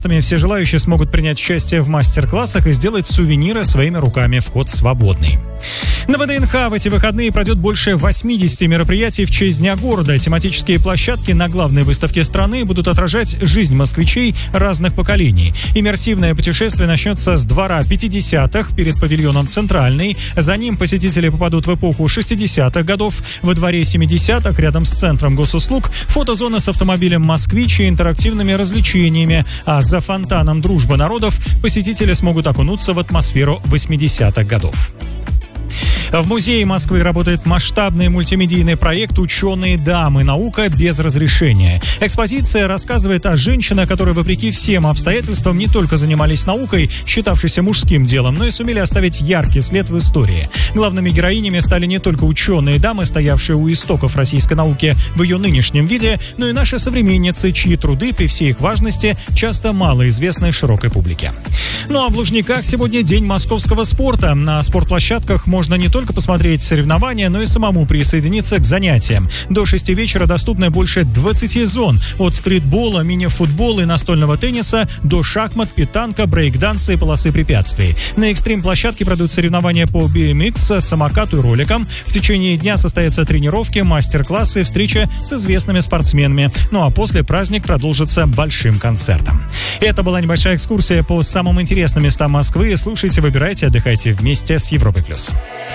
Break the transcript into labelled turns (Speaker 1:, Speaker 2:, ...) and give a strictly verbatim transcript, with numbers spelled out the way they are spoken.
Speaker 1: Все желающие смогут принять участие в мастер-классах и сделать сувениры своими руками. Вход свободный. На ВДНХ в эти выходные пройдет больше восьмидесяти мероприятий в честь Дня города. Тематические площадки на главной выставке страны будут отражать жизнь москвичей разных поколений. Иммерсивное путешествие начнется с двора пятидесятых перед павильоном «Центральный». За ним посетители попадут в эпоху шестидесятых годов. Во дворе семидесятых, рядом с центром госуслуг, фотозона с автомобилем «Москвич» и интерактивными развлечениями. А за фонтаном «Дружба народов» посетители смогут окунуться в атмосферу восьмидесятых годов. В музее Москвы работает масштабный мультимедийный проект «Ученые дамы. Наука без разрешения». Экспозиция рассказывает о женщинах, которые, вопреки всем обстоятельствам, не только занимались наукой, считавшейся мужским делом, но и сумели оставить яркий след в истории. Главными героинями стали не только ученые дамы, стоявшие у истоков российской науки в ее нынешнем виде, но и наши современницы, чьи труды, при всей их важности, часто малоизвестны широкой публике. Ну а в Лужниках сегодня день московского спорта. На спортплощадках можно не только посмотреть соревнования, но и самому присоединиться к занятиям. До шести вечера доступно больше двадцати зон. От стритбола, мини-футбола и настольного тенниса до шахмат, питанка, брейк-данса и полосы препятствий. На экстрим-площадке пройдут соревнования по би эм икс, самокату и роликам. В течение дня состоятся тренировки, мастер-классы, встречи с известными спортсменами. Ну а после праздник продолжится большим концертом. Это была небольшая экскурсия по самым интересным местам Москвы. Слушайте, выбирайте, отдыхайте вместе с Европой+.